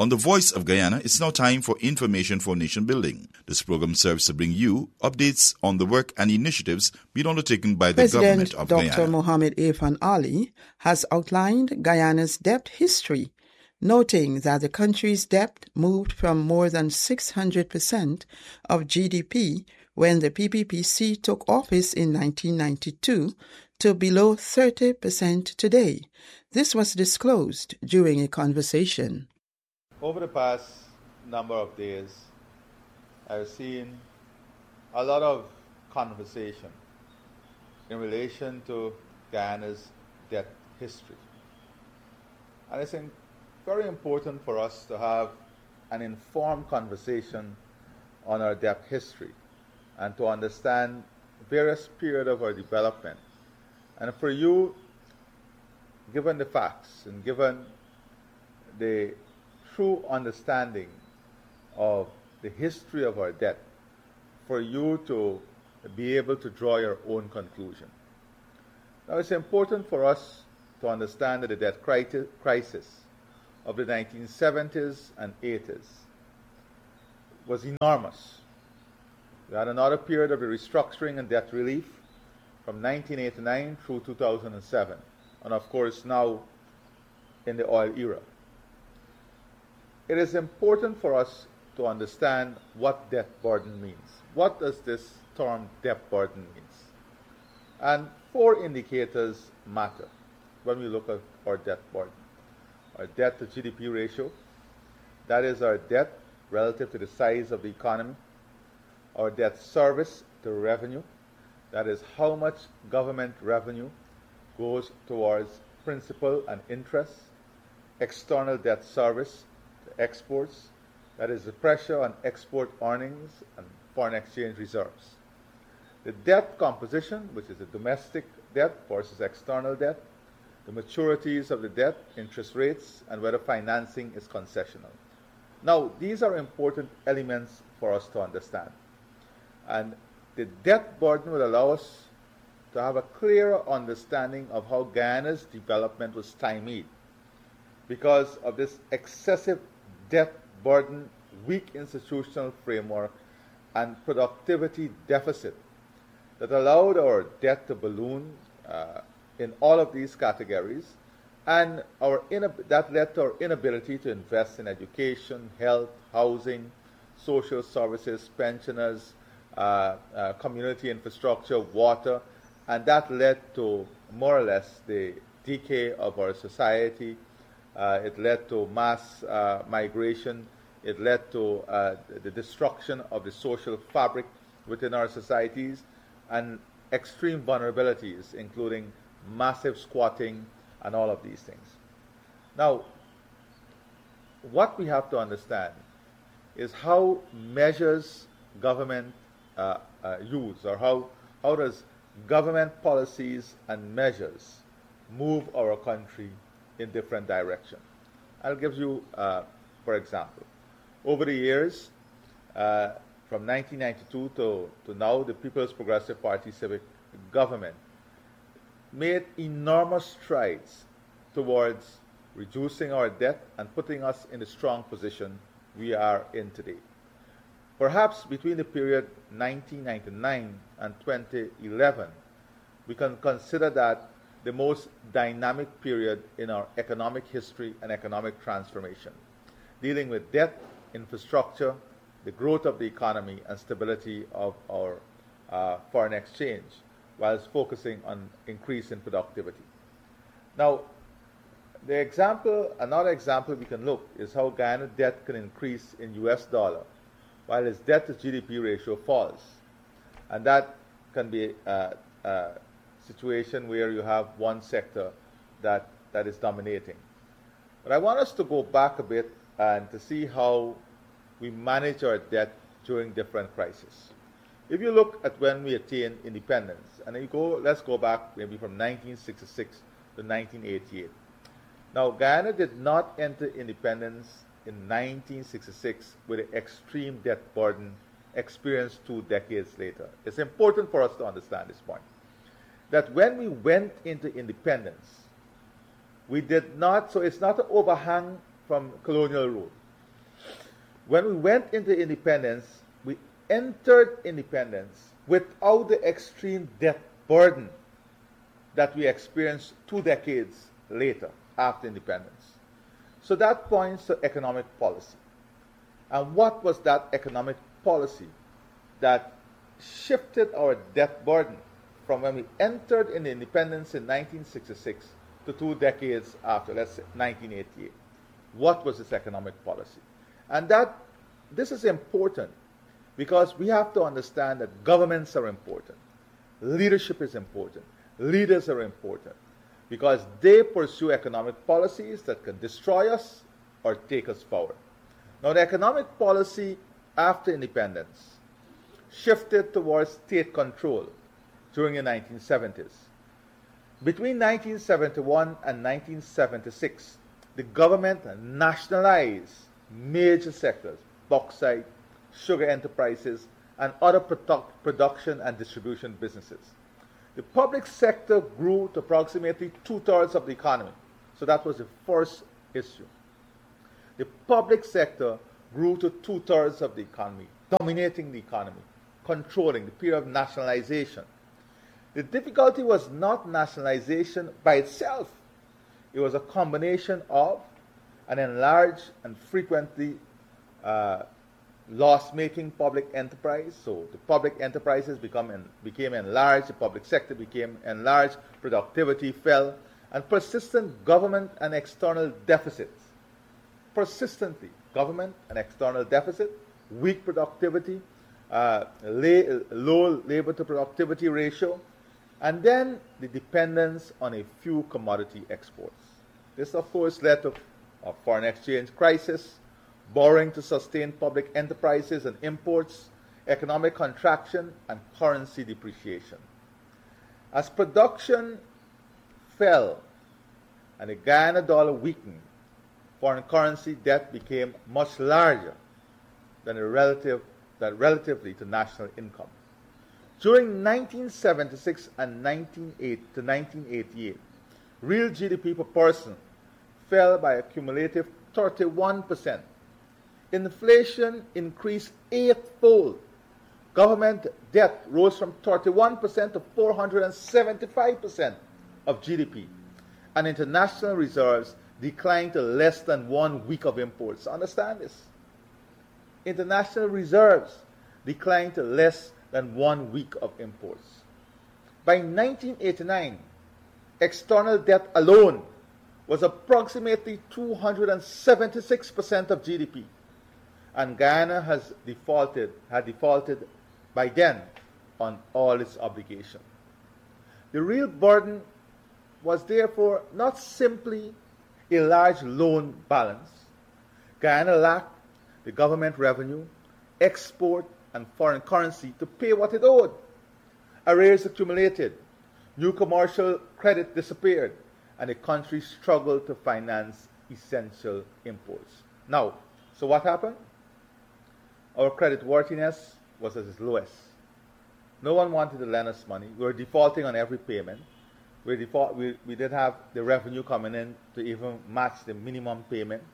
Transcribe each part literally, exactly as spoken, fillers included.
On The Voice of Guyana, it's now time for Information for Nation Building. This program serves to bring you updates on the work and initiatives being undertaken by the President government of Doctor Guyana. Mohamed Irfan Ali has outlined Guyana's debt history, noting that the country's debt moved from more than six hundred percent of G D P when the P P P C took office in nineteen ninety-two to below thirty percent today. This was disclosed during a conversation. Over the past number of days, I've seen a lot of conversation in relation to Guyana's debt history. And I think very important for us to have an informed conversation on our debt history and to understand various periods of our development. And for you, given the facts and given the true understanding of the history of our debt, for you to be able to draw your own conclusion. Now, it's important for us to understand that the debt crisis of the nineteen seventies and eighties was enormous. We had another period of the restructuring and debt relief from nineteen eighty-nine through two thousand seven, and of course now in the oil era. It is important for us to understand what debt burden means. What does this term debt burden mean? And four indicators matter when we look at our debt burden. Our debt to G D P ratio, that is our debt relative to the size of the economy. Our debt service to revenue, that is how much government revenue goes towards principal and interest. External debt service to exports, that is the pressure on export earnings and foreign exchange reserves. The debt composition, which is the domestic debt versus external debt, the maturities of the debt, interest rates, and whether financing is concessional. Now, these are important elements for us to understand. And the debt burden will allow us to have a clearer understanding of how Guyana's development was stymied because of this excessive debt burden, weak institutional framework, and productivity deficit that allowed our debt to balloon uh, in all of these categories, and our inab- that led to our inability to invest in education, health, housing, social services, pensioners, uh, uh, community infrastructure, water, and that led to more or less the decay of our society. Uh, it led to mass uh, migration. It led to uh, the destruction of the social fabric within our societies and extreme vulnerabilities, including massive squatting and all of these things. Now, what we have to understand is how measures government uh, uh, use, or how, how does government policies and measures move our country in different directions. I'll give you, uh, for example, over the years, uh, from nineteen ninety-two to, to now, the People's Progressive Party civic government made enormous strides towards reducing our debt and putting us in the strong position we are in today. Perhaps between the period nineteen ninety-nine and twenty eleven, we can consider that the most dynamic period in our economic history and economic transformation, dealing with debt, infrastructure, the growth of the economy, and stability of our uh, foreign exchange, whilst focusing on increase in productivity. Now, the example, another example we can look is how Guyana debt can increase in U S dollar, while its debt to G D P ratio falls. And that can be a, a situation where you have one sector that, that is dominating. But I want us to go back a bit and to see how we manage our debt during different crises. If you look at when we attained independence, and you go, let's go back maybe from nineteen sixty-six to nineteen eighty-eight. Now, Guyana did not enter independence in nineteen sixty-six with the extreme debt burden experienced two decades later. It's important for us to understand this point, that when we went into independence, we did not, so it's not an overhang from colonial rule. When we went into independence, we entered independence without the extreme debt burden that we experienced two decades later after independence. So that points to economic policy. And what was that economic policy that shifted our debt burden from when we entered in independence in nineteen sixty-six to two decades after, let's say nineteen eighty-eight? What was this economic policy? And that this is important because we have to understand that governments are important, leadership is important, leaders are important, because they pursue economic policies that can destroy us or take us forward. Now, the economic policy after independence shifted towards state control during the nineteen seventies. Between nineteen seventy-one and nineteen seventy-six, the government nationalized major sectors, bauxite, sugar enterprises, and other produ- production and distribution businesses. The public sector grew to approximately two-thirds of the economy. So that was the first issue. The public sector grew to two-thirds of the economy, dominating the economy, controlling the period of nationalization. The difficulty was not nationalization by itself. It was a combination of an enlarged and frequently uh, loss-making public enterprise. So the public enterprises become en- became enlarged, the public sector became enlarged, productivity fell, and persistent government and external deficits. Persistently, government and external deficit, weak productivity, uh, la- low labor to productivity ratio, and then the dependence on a few commodity exports. This, of course, led to a foreign exchange crisis, borrowing to sustain public enterprises and imports, economic contraction, and currency depreciation. As production fell and the Guyana dollar weakened, foreign currency debt became much larger than the relative, than relatively to national income. During nineteen seventy-six and nineteen eighty to nineteen eighty-eight, real G D P per person fell by a cumulative thirty-one percent. Inflation increased eightfold. Government debt rose from thirty-one percent to four hundred seventy-five percent of G D P. And international reserves declined to less than one week of imports. Understand this? International reserves declined to less than one week of imports. By nineteen eighty-nine, external debt alone was approximately two hundred seventy-six percent of G D P. And Guyana has defaulted, had defaulted by then on all its obligations. The real burden was therefore not simply a large loan balance. Guyana lacked the government revenue, export, and foreign currency to pay what it owed. Arrears accumulated, new commercial credit disappeared, and the country struggled to finance essential imports. Now, so what happened? Our credit worthiness was at its lowest. No one wanted to lend us money. We were defaulting on every payment. We, default, we, we didn't have the revenue coming in to even match the minimum payment.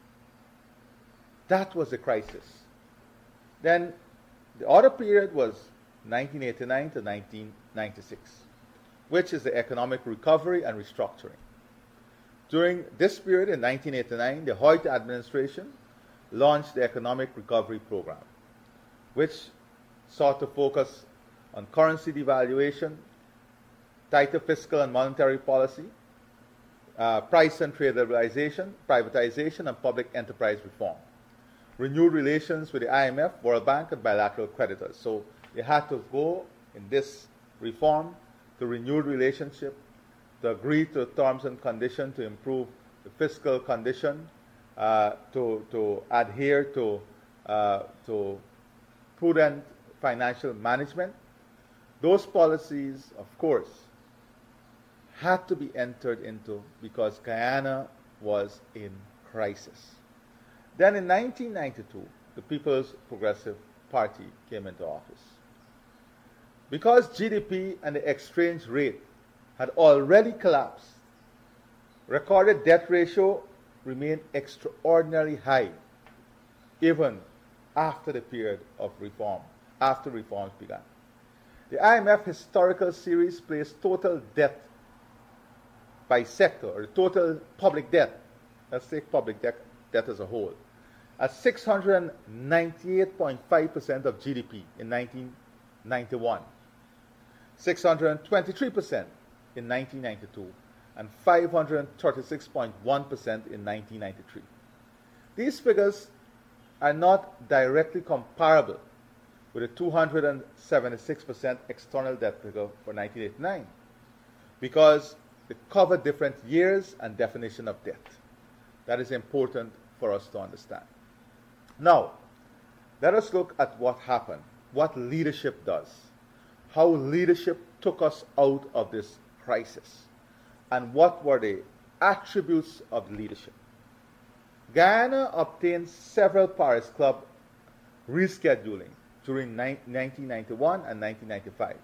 That was the crisis. Then the other period was nineteen eighty-nine to nineteen ninety-six, which is the economic recovery and restructuring. During this period in nineteen eighty-nine, the Hoyt administration launched the Economic Recovery Program, which sought to focus on currency devaluation, tighter fiscal and monetary policy, uh, price and trade liberalization, privatization, and public enterprise reform. Renewed relations with the I M F, World Bank, and bilateral creditors. So they had to go in this reform to renewed relationship, to agree to terms and conditions to improve the fiscal condition, uh, to, to adhere to, uh, to prudent financial management. Those policies, of course, had to be entered into because Guyana was in crisis. Then in nineteen ninety-two, the People's Progressive Party came into office. Because G D P and the exchange rate had already collapsed, recorded debt ratio remained extraordinarily high. even after the period of reform, after reforms began. The I M F historical series placed total debt by sector, or total public debt, let's take public debt, debt as a whole, at six hundred ninety-eight point five percent of G D P in nineteen ninety-one, six hundred twenty-three percent in nineteen ninety-two, and five hundred thirty-six point one percent in nineteen ninety-three. These figures are not directly comparable with the two hundred seventy-six percent external debt figure for nineteen eighty-nine, because they cover different years and definition of debt. That is important for us to understand. Now, let us look at what happened, what leadership does, how leadership took us out of this crisis, and what were the attributes of leadership. Guyana obtained several Paris Club rescheduling during nineteen ninety-one and nineteen ninety-five,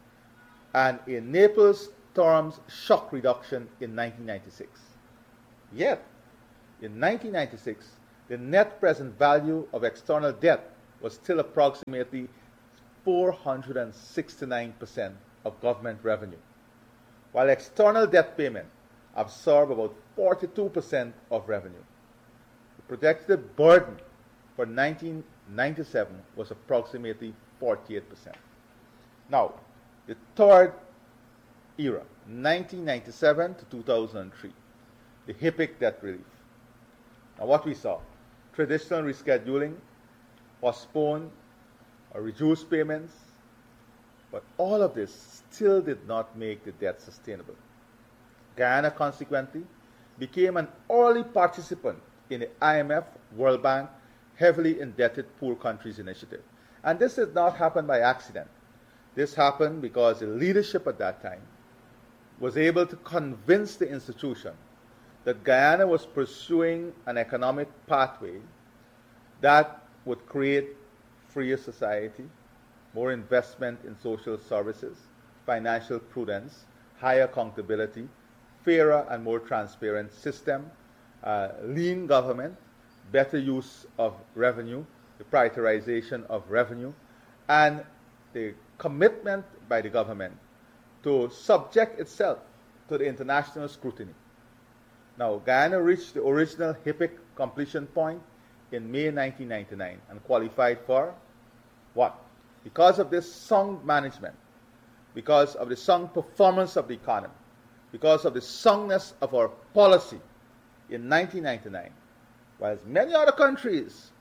and a Naples terms shock reduction in nineteen ninety-six. Yet, in nineteen ninety-six, the net present value of external debt was still approximately four hundred sixty-nine percent of government revenue, while external debt payment absorbed about forty-two percent of revenue. The projected burden for nineteen ninety-seven was approximately forty-eight percent. Now, the third era, nineteen ninety-seven to two thousand three, the HIPC debt relief. Now, what we saw, traditional rescheduling, postponed or reduced payments, but all of this still did not make the debt sustainable. Guyana, consequently, became an early participant in the I M F, World Bank, heavily indebted poor countries initiative. And this did not happen by accident. This happened because the leadership at that time was able to convince the institution that Guyana was pursuing an economic pathway that would create freer society, more investment in social services, financial prudence, higher accountability, fairer and more transparent system, uh, lean government, better use of revenue, the prioritization of revenue, and the commitment by the government to subject itself to the international scrutiny. Now, Guyana reached the original HIPC completion point in May nineteen ninety-nine and qualified for what? Because of this sound management, because of the sound performance of the economy, because of the soundness of our policy in nineteen ninety-nine, whereas many other countries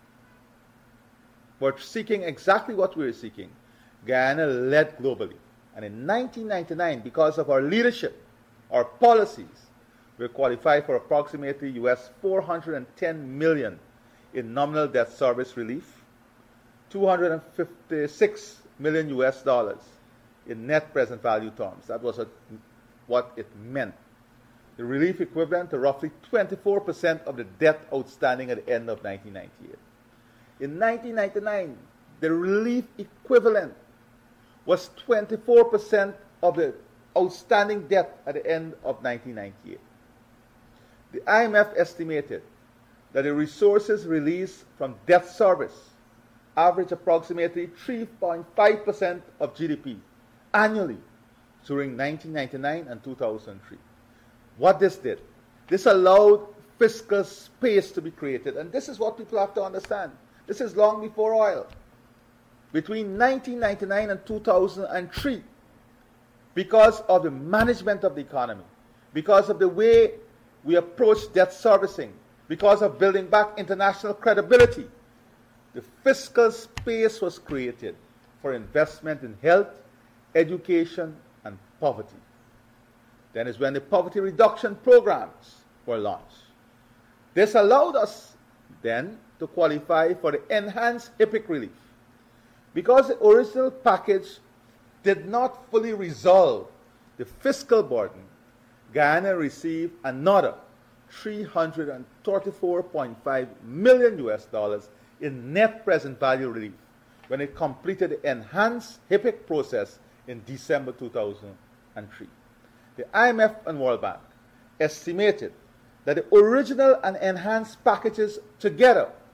were seeking exactly what we were seeking, Guyana led globally. And in nineteen ninety-nine, because of our leadership, our policies, we were qualified for approximately U S four hundred ten million dollars in nominal debt service relief, two hundred fifty-six million U S dollars in net present value terms. That was a, what it meant. The relief equivalent to roughly twenty-four percent of the debt outstanding at the end of nineteen ninety-eight. In nineteen ninety-nine, the relief equivalent was twenty-four percent of the outstanding debt at the end of nineteen ninety-eight. The I M F estimated that the resources released from debt service averaged approximately three point five percent of G D P annually during nineteen ninety-nine and two thousand three. What this did, this allowed fiscal space to be created, and this is what people have to understand. This is long before oil. Between nineteen ninety-nine and two thousand three, because of the management of the economy, because of the way we approach debt servicing, because of building back international credibility, the fiscal space was created for investment in health, education, and poverty. Then is when the poverty reduction programs were launched. This allowed us then to qualify for the enhanced HIPC relief. Because the original package did not fully resolve the fiscal burden, Guyana received another three hundred thirty-four point five million U S dollars in net present value relief when it completed the enhanced HIPC process in December two thousand three. The I M F and World Bank estimated that the original and enhanced packages together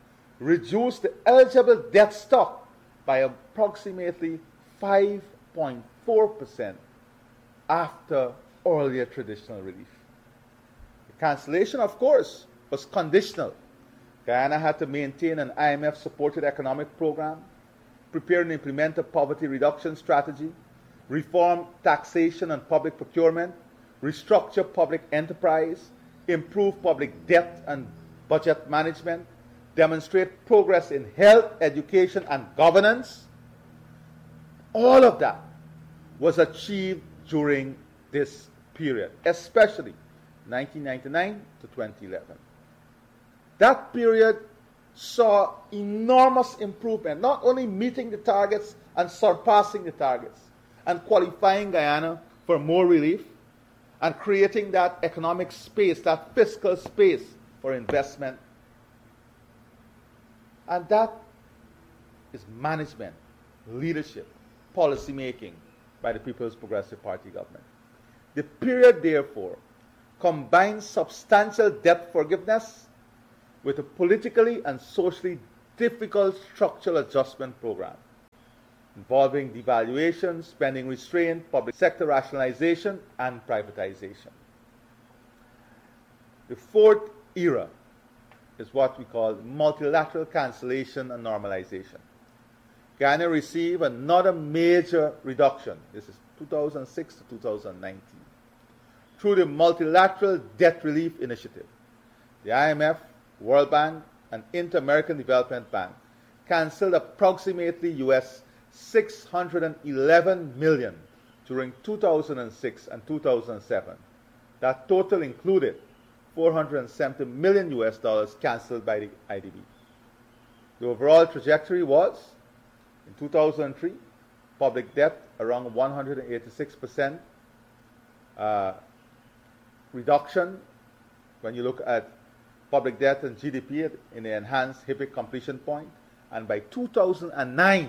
reduced the eligible debt stock by approximately five point four percent after earlier traditional relief. The cancellation, of course, was conditional. Guyana had to maintain an I M F-supported economic program, prepare and implement a poverty reduction strategy, reform taxation and public procurement, restructure public enterprise, improve public debt and budget management, demonstrate progress in health, education, and governance. All of that was achieved during this period, especially nineteen ninety-nine to twenty eleven. That period saw enormous improvement, not only meeting the targets and surpassing the targets, and qualifying Guyana for more relief, and creating that economic space, that fiscal space for investment. And that is management, leadership, policy making by the People's Progressive Party government. The period, therefore, combines substantial debt forgiveness with a politically and socially difficult structural adjustment program involving devaluation, spending restraint, public sector rationalization, and privatization. The fourth era is what we call multilateral cancellation and normalization. Guyana received another major reduction, this is two thousand six to two thousand nineteen, through the Multilateral Debt Relief Initiative. The I M F, World Bank, and Inter-American Development Bank canceled approximately U S six hundred eleven million dollars during two thousand six and two thousand seven. That total included four hundred seventy million U S dollars canceled by the I D B. The overall trajectory was, in two thousand three, public debt around one hundred eighty-six percent uh, reduction when you look at public debt and G D P in the enhanced HIPC completion point, and by two thousand nine,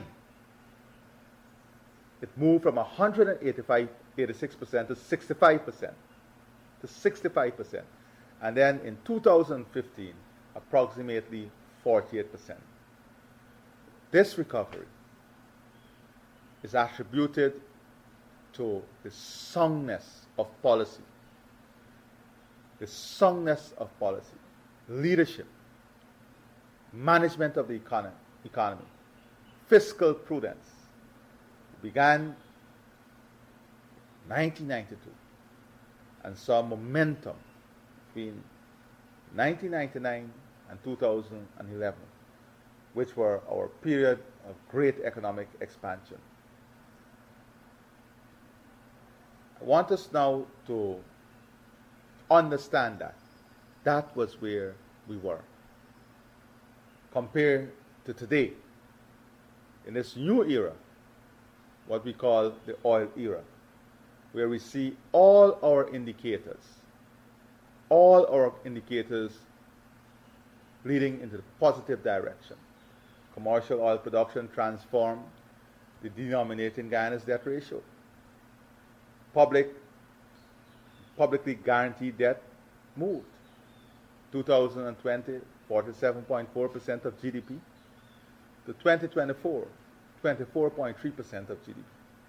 it moved from one hundred eighty-six percent to sixty-five percent, to sixty-five percent, and then in two thousand fifteen, approximately forty-eight percent. This recovery is attributed to the soundness of policy, the soundness of policy, leadership, management of the economy, economy, fiscal prudence. It began in nineteen ninety-two and saw momentum between nineteen ninety-nine and two thousand eleven, which were our period of great economic expansion. I want us now to understand that that was where we were. Compared to today, in this new era, what we call the oil era, where we see all our indicators, all our indicators leading into the positive direction. Commercial oil production transformed the denominator in Guyana's debt ratio. Public, publicly guaranteed debt moved. two thousand twenty, forty-seven point four percent of G D P. To twenty twenty-four, twenty-four point three percent of G D P.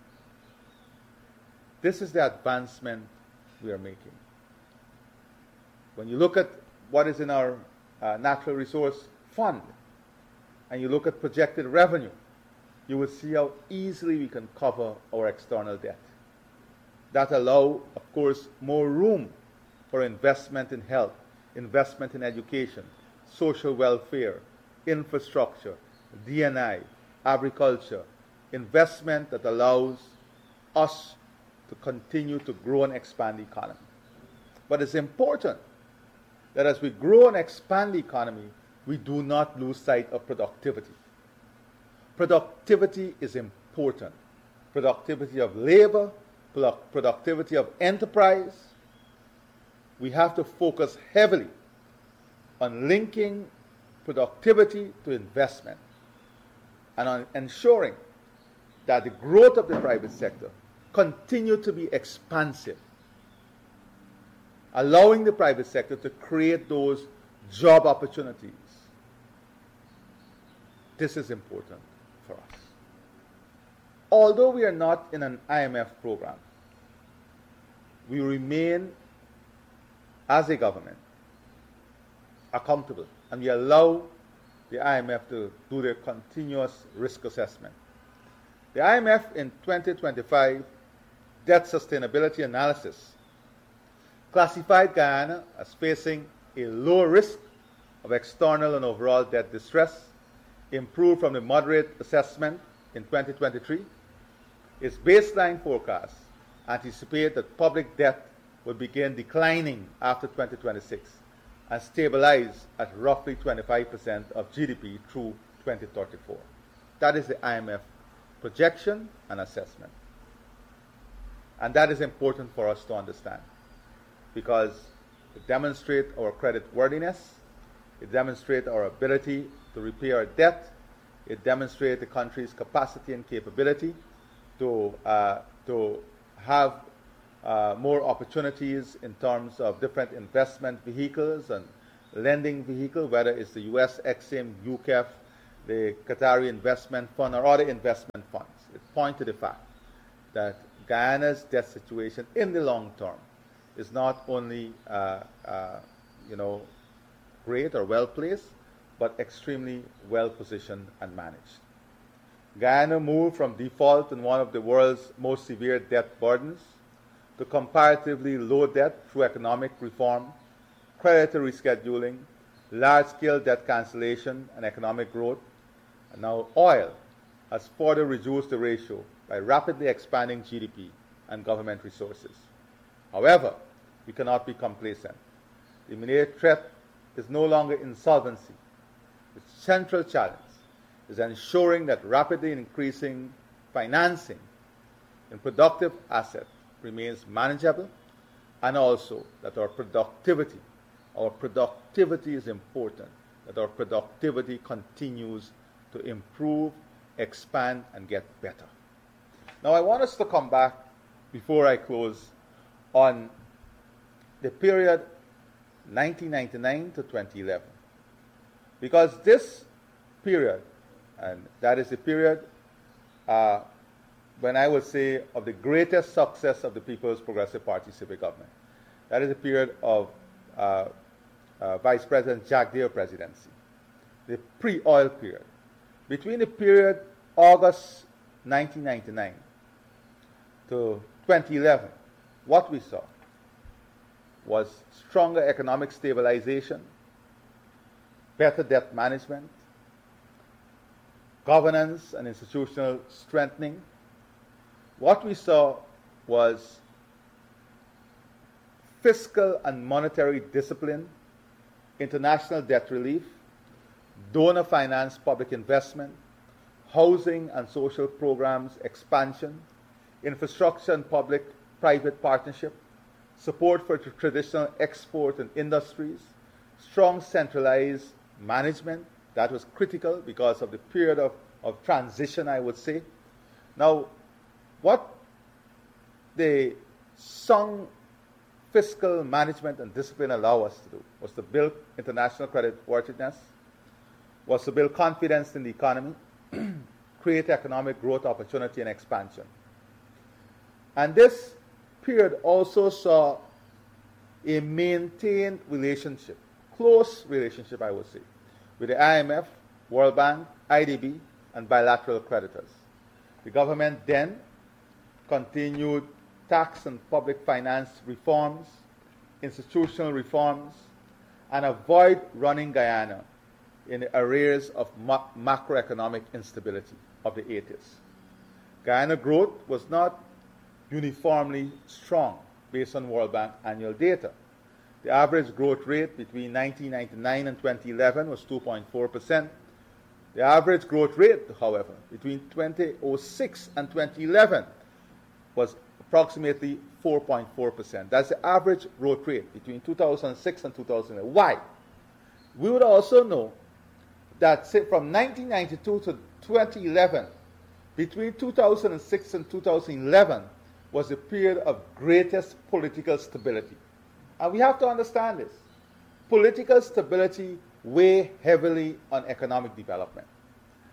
This is the advancement we are making. When you look at what is in our uh, natural resource fund, and you look at projected revenue, you will see how easily we can cover our external debt. That allow, of course, more room for investment in health, investment in education, social welfare, infrastructure, D and I, agriculture, investment that allows us to continue to grow and expand the economy. But it's important that as we grow and expand the economy, we do not lose sight of productivity. Productivity is important. Productivity of labor, productivity of enterprise. We have to focus heavily on linking productivity to investment and on ensuring that the growth of the private sector continue to be expansive, allowing the private sector to create those job opportunities this is important for us. Although we are not in an I M F program, we remain, as a government, accountable, and we allow the I M F to do their continuous risk assessment. The I M F in twenty twenty-five debt sustainability analysis classified Guyana as facing a low risk of external and overall debt distress, improved from the moderate assessment in twenty twenty-three. Its baseline forecasts anticipate that public debt will begin declining after twenty twenty-six and stabilize at roughly twenty-five percent of G D P through twenty thirty-four. That is the I M F projection and assessment. And that is important for us to understand because it demonstrates our credit worthiness, it demonstrates our ability to repay our debt, it demonstrates the country's capacity and capability to, uh, to have uh, more opportunities in terms of different investment vehicles and lending vehicles, whether it's the U S Exim, U K E F, the Qatari Investment Fund, or other investment funds. It points to the fact that Guyana's debt situation in the long term is not only uh, uh, you know, great or well placed, but extremely well positioned and managed. Guyana moved from default in one of the world's most severe debt burdens to comparatively low debt through economic reform, creditor rescheduling, large-scale debt cancellation, and economic growth. And now oil has further reduced the ratio by rapidly expanding G D P and government resources. However, we cannot be complacent. The immediate threat is no longer insolvency. The central challenge is ensuring that rapidly increasing financing in productive assets remains manageable, and also that our productivity, our productivity is important, that our productivity continues to improve, expand, and get better. Now, I want us to come back, before I close, on the period nineteen ninety-nine to twenty eleven. Because this period, and that is the period uh, when I would say of the greatest success of the People's Progressive Party civic government. That is the period of uh, uh, Vice President Jack Deere presidency, the pre-oil period. Between the period August nineteen ninety-nine to twenty eleven, what we saw was stronger economic stabilization, better debt management, governance and institutional strengthening. What we saw was fiscal and monetary discipline, international debt relief, donor finance public investment, housing and social programs expansion, infrastructure and public-private partnership, support for traditional export and industries, strong centralized management. That was critical because of the period of, of transition, I would say. Now, what the sound fiscal management and discipline allow us to do was to build international credit worthiness, was to build confidence in the economy, create economic growth opportunity and expansion. And this period also saw a maintained relationship, close relationship, I would say, with the I M F, World Bank, I D B, and bilateral creditors. The government then continued tax and public finance reforms, institutional reforms, and avoid running Guyana in the arrears of ma- macroeconomic instability of the eighties. Guyana growth was not uniformly strong based on World Bank annual data. The average growth rate between nineteen ninety-nine and twenty eleven was two point four percent. The average growth rate, however, between twenty oh six and twenty eleven was approximately four point four percent. That's the average growth rate between two thousand six and two thousand eleven. Why? We would also know that say, from nineteen ninety-two to twenty eleven, between two thousand six and two thousand eleven, was the period of greatest political stability. And we have to understand this. Political stability weighs heavily on economic development.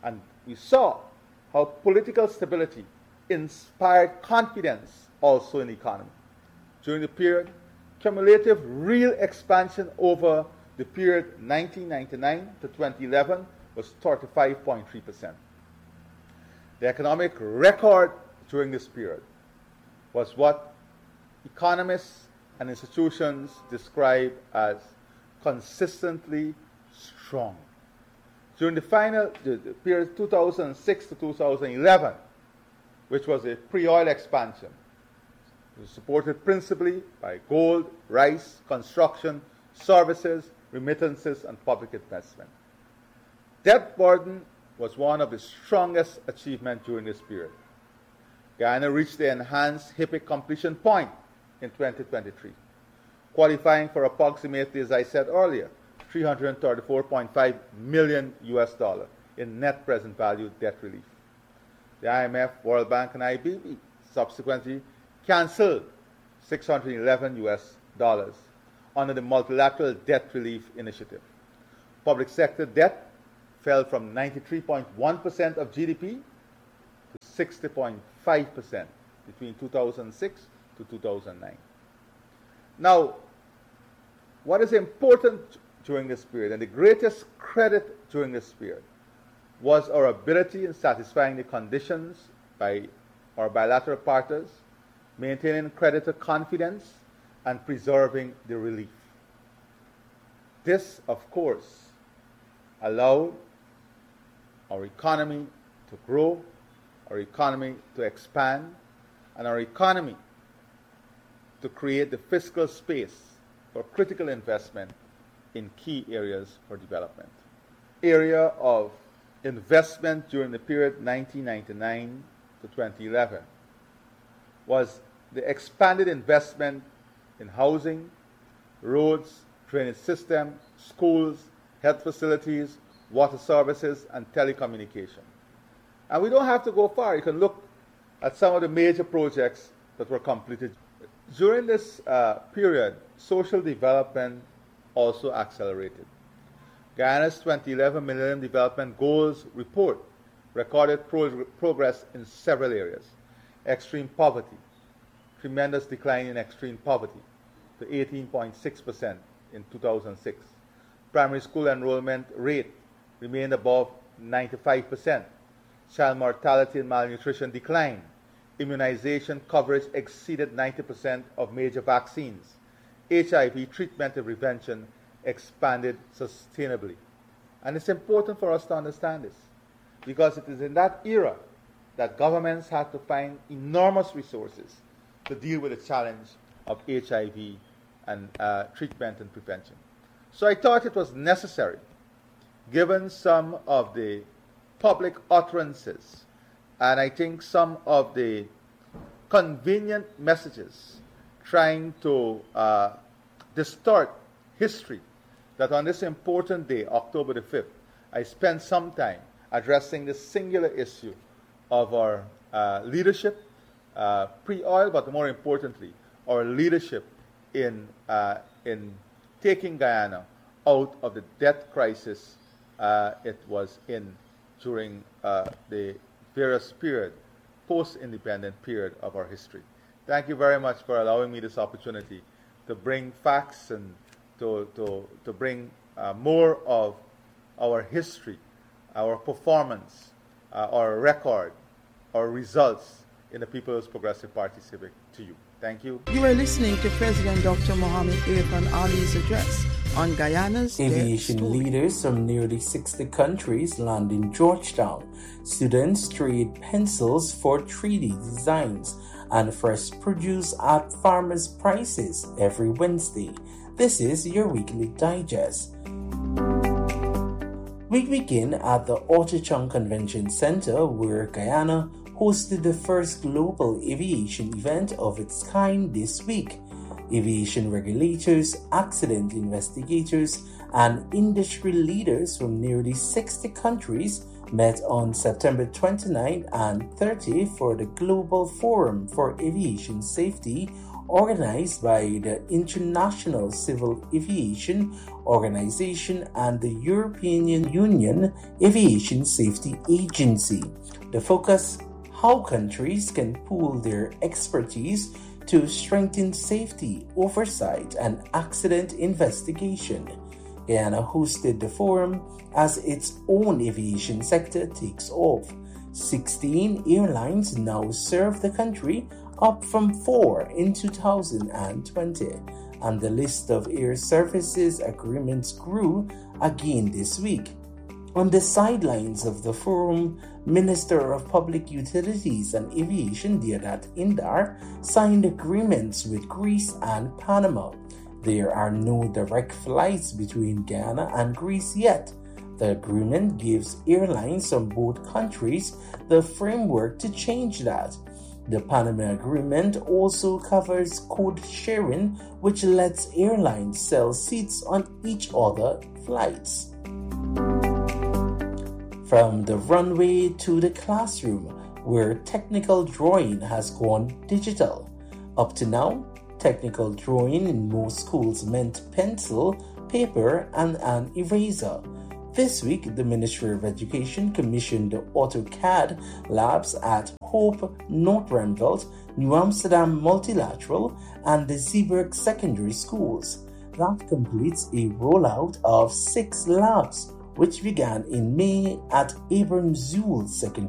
And we saw how political stability inspired confidence also in the economy. During the period, cumulative real expansion over the period nineteen ninety-nine to twenty eleven was thirty-five point three percent. The economic record during this period was what economists and institutions describe as consistently strong. During the final the, the period two thousand six to two thousand eleven, which was a pre-oil expansion, it was supported principally by gold, rice, construction, services, remittances, and public investment. Debt burden was one of the strongest achievements during this period. Guyana reached the enhanced HIPC completion point in twenty twenty-three, qualifying for approximately, as I said earlier, three hundred thirty-four point five million U S dollar in net present value debt relief. The I M F, World Bank, and I B B subsequently canceled six hundred eleven U S dollars under the Multilateral Debt Relief Initiative. Public sector debt fell from ninety-three point one percent of G D P to sixty point five percent between two thousand six to two thousand nine. Now, what is important during this period, and the greatest credit during this period, was our ability in satisfying the conditions by our bilateral partners, maintaining creditor confidence, and preserving the relief. This, of course, allowed our economy to grow, our economy to expand, and our economy to create the fiscal space for critical investment in key areas for development. Area of investment during the period nineteen ninety-nine to twenty eleven was the expanded investment in housing, roads, drainage system, schools, health facilities, water services, and telecommunication. And we don't have to go far. You can look at some of the major projects that were completed. During this uh, period, social development also accelerated. Guyana's twenty eleven Millennium Development Goals report recorded pro- progress in several areas. Extreme poverty, tremendous decline in extreme poverty to eighteen point six percent in two thousand six. Primary school enrollment rate remained above ninety-five percent. Child mortality and malnutrition declined. Immunization coverage exceeded ninety percent of major vaccines. H I V treatment and prevention expanded sustainably. And it's important for us to understand this, because it is in that era that governments had to find enormous resources to deal with the challenge of H I V and uh, treatment and prevention. So I thought it was necessary, given some of the public utterances, and I think some of the convenient messages trying to uh, distort history, that on this important day, October the fifth, I spent some time addressing the singular issue of our uh, leadership, uh, pre-oil, but more importantly, our leadership in, uh, in taking Guyana out of the debt crisis uh, it was in during uh, the various period, post-independent period of our history. Thank you very much for allowing me this opportunity to bring facts and to, to, to bring uh, more of our history, our performance, uh, our record, our results in the People's Progressive Party Civic to you. Thank you. You are listening to President Doctor Mohamed Irfan Ali's address on Guyana's Aviation leaders from nearly sixty countries land in Georgetown. Students trade pencils for three D designs, and fresh produce at farmers' prices every Wednesday. This is your weekly digest. We begin at the Orchard Convention Center, where Guyana hosted the first global aviation event of its kind this week. Aviation regulators, accident investigators, and industry leaders from nearly sixty countries met on September twenty-ninth and thirtieth for the Global Forum for Aviation Safety, organized by the International Civil Aviation Organization and the European Union Aviation Safety Agency. The focus: how countries can pool their expertise to strengthen safety, oversight, and accident investigation. Guyana hosted the forum as its own aviation sector takes off. sixteen airlines now serve the country, up from four in two thousand twenty, and the list of air services agreements grew again this week. On the sidelines of the forum, Minister of Public Utilities and Aviation Deodat Indar signed agreements with Greece and Panama. There are no direct flights between Guyana and Greece yet. The agreement gives airlines from both countries the framework to change that. The Panama Agreement also covers code sharing, which lets airlines sell seats on each other's flights. From the runway to the classroom, where technical drawing has gone digital. Up to now, technical drawing in most schools meant pencil, paper, and an eraser. This week, the Ministry of Education commissioned the AutoCAD labs at Hope North Renvelt, New Amsterdam Multilateral, and the Zeeburg Secondary Schools. That completes a rollout of six labs, which began in May at Abram Zool Secondary